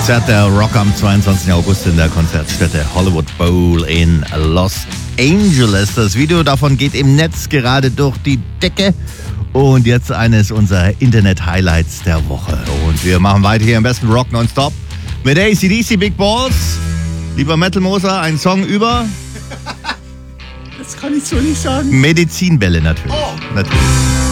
Konzert der Rock am 22. August in der Konzertstätte Hollywood Bowl in Los Angeles. Das Video davon geht im Netz gerade durch die Decke. Und jetzt eines unserer Internet-Highlights der Woche. Und wir machen weiter hier im besten Rock nonstop mit AC/DC Big Balls. Lieber Metal Moser, ein Song über... Das kann ich so nicht sagen. Medizinbälle natürlich. Oh. Natürlich.